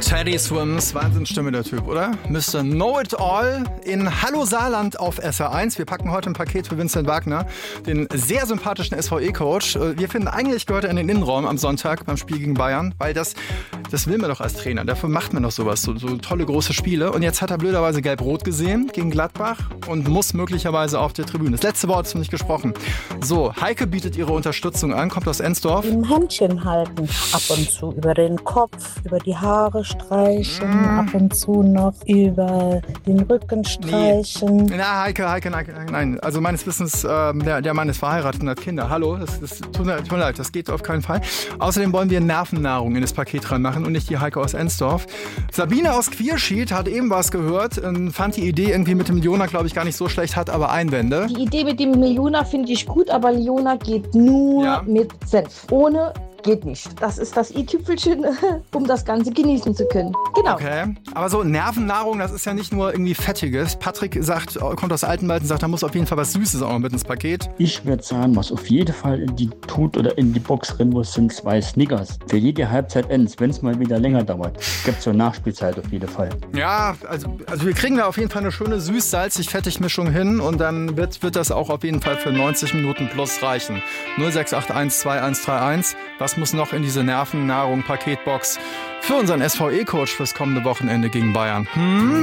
Teddy Swims, Wahnsinnsstimme der Typ, oder? Mr. Know-It-All in Hallo Saarland auf SR1. Wir packen heute ein Paket für Vincent Wagner, den sehr sympathischen SVE-Coach. Wir finden, eigentlich gehört er in den Innenraum am Sonntag beim Spiel gegen Bayern, weil das will man doch als Trainer. Dafür macht man doch sowas, so tolle große Spiele. Und jetzt hat er blöderweise Gelb-Rot gesehen gegen Gladbach und muss möglicherweise auf der Tribüne. Das letzte Wort ist noch nicht gesprochen. So, Heike bietet ihre Unterstützung an, kommt aus Ensdorf. Im Händchen halten, ab und zu über den Kopf, über die Haare streichen, ab und zu noch über den Rücken streichen. Nee. Na, Heike, nein. Also meines Wissens, der Mann ist verheiratet und hat Kinder. Hallo, das tut mir leid, das geht auf keinen Fall. Außerdem wollen wir Nervennahrung in das Paket reinmachen und nicht die Heike aus Ensdorf. Sabine aus Quierschied hat eben was gehört, fand die Idee irgendwie mit dem Liona, glaube ich, gar nicht so schlecht, hat aber Einwände. Die Idee mit dem Liona finde ich gut, aber Liona geht nur mit Senf. Ohne geht nicht. Das ist das i-Tüpfelchen, um das Ganze genießen zu können. Genau. Okay, aber so Nervennahrung, das ist ja nicht nur irgendwie Fettiges. Patrick kommt aus Altenwald und sagt, da muss auf jeden Fall was Süßes auch noch mit ins Paket. Ich würde sagen, was auf jeden Fall in die Tut oder in die Box rein muss, sind 2 Snickers. Für jede Halbzeit ends, wenn es mal wieder länger dauert. Gibt es so eine Nachspielzeit auf jeden Fall. Ja, also wir kriegen da auf jeden Fall eine schöne süß-salzig-fettig-Mischung hin und dann wird das auch auf jeden Fall für 90 Minuten plus reichen. 0681 2131. Was muss noch in diese Nervennahrung-Paketbox für unseren SVE-Coach fürs kommende Wochenende gegen Bayern?